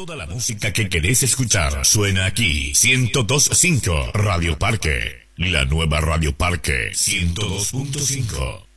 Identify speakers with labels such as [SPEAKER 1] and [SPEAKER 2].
[SPEAKER 1] Toda la música que querés escuchar suena aquí. 102.5 Radio Parque. La nueva Radio Parque 102.5.